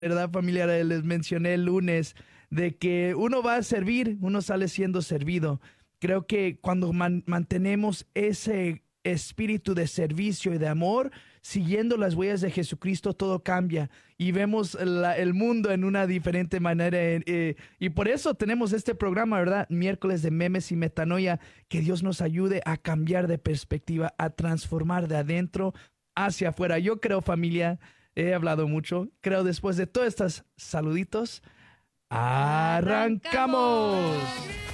¿verdad, familiar? Les mencioné el lunes de que uno va a servir, uno sale siendo servido. Creo que cuando mantenemos ese espíritu de servicio y de amor, siguiendo las huellas de Jesucristo, todo cambia y vemos el mundo en una diferente manera. Y por eso tenemos este programa, ¿verdad? Miércoles de memes y metanoia, que Dios nos ayude a cambiar de perspectiva, a transformar de adentro hacia afuera. Yo creo, familia, he hablado mucho. Creo después de todos estos saluditos, ¡Arrancamos! ¡arrancamos!